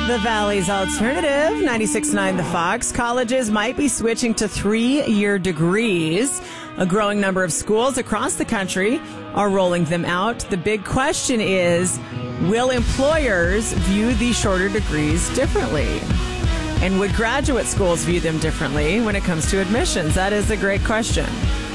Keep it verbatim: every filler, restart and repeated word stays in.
The Valley's Alternative, ninety-six point nine The Fox. Colleges might be switching to three-year degrees. A growing number of schools across the country are rolling them out. The big question is, will employers view these shorter degrees differently? And would graduate schools view them differently when it comes to admissions? That is a great question.